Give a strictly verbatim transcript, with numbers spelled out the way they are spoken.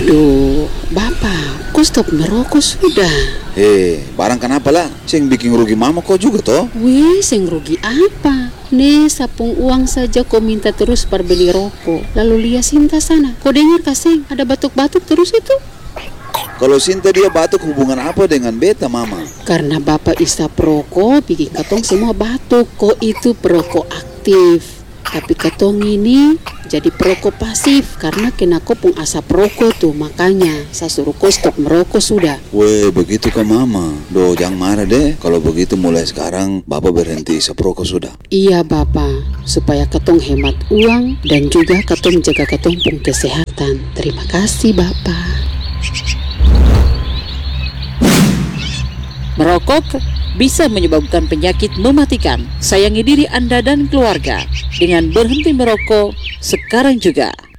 Aduh, Bapak, kok stop merokok sudah? Hei, barang kenapa lah? Sing bikin rugi mama kau juga toh? Wih, sing rugi apa? Nih, sapung uang saja kau minta terus perbeli rokok. Lalu lihat Sinta sana. Kau dengar kasih ada batuk-batuk terus itu? Kalau Sinta dia batuk hubungan apa dengan beta mama? Karena Bapak isap rokok, bikin katong semua batuk. Kok itu perokok aktif. Tapi katong ini jadi perokok pasif karena kena kopong asap rokok tuh. Makanya saya suruh kau stop merokok sudah. Weh, begitu ke mama. Doh, jangan marah deh. Kalau begitu mulai sekarang Bapak berhenti isap rokok sudah. Iya Bapak, supaya katong hemat uang dan juga katong jaga katong pun kesehatan. Terima kasih Bapak. Merokok bisa menyebabkan penyakit mematikan. Sayangi diri Anda dan keluarga dengan berhenti merokok sekarang juga.